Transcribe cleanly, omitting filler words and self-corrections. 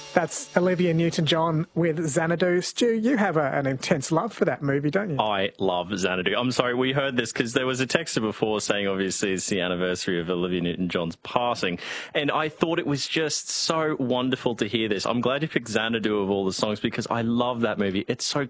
That's Olivia Newton-John with Xanadu. Stu, you have an intense love for that movie, don't you? I love Xanadu. I'm sorry, we heard this because there was a texter before saying obviously it's the anniversary of Olivia Newton-John's passing, and I thought it was just so wonderful to hear this. I'm glad you picked Xanadu of all the songs because I love that movie. It's so